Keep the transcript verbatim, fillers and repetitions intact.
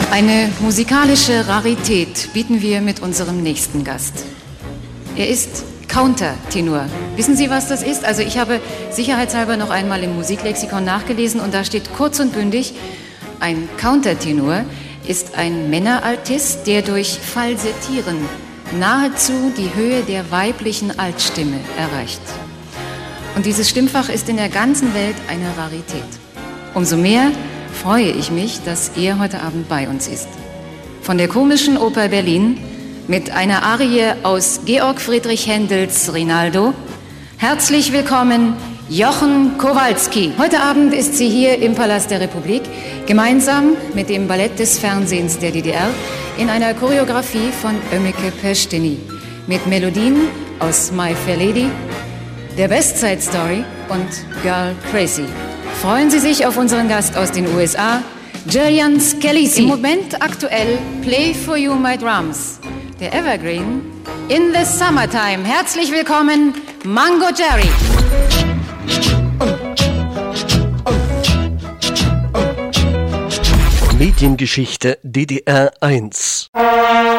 Eine musikalische Rarität bieten wir mit unserem nächsten Gast. Er ist Countertenor. Wissen Sie, was das ist? Also ich habe sicherheitshalber noch einmal im Musiklexikon nachgelesen und da steht kurz und bündig, ein Countertenor ist ein Männeraltist, der durch Falsettieren nahezu die Höhe der weiblichen Altstimme erreicht. Und dieses Stimmfach ist in der ganzen Welt eine Rarität. Umso mehr freue ich mich, dass er heute Abend bei uns ist. Von der Komischen Oper Berlin mit einer Arie aus Georg Friedrich Händels Rinaldo. Herzlich willkommen, Jochen Kowalski. Heute Abend ist sie hier im Palast der Republik, gemeinsam mit dem Ballett des Fernsehens der D D R in einer Choreografie von Ömeke Peschteny mit Melodien aus My Fair Lady, der West Side Story und Girl Crazy. Freuen Sie sich auf unseren Gast aus den U S A, Gillian Scalisi. Im Moment aktuell Play for You My Drums, der Evergreen in the Summertime. Herzlich willkommen, Mango Jerry. Mediengeschichte D D R eins.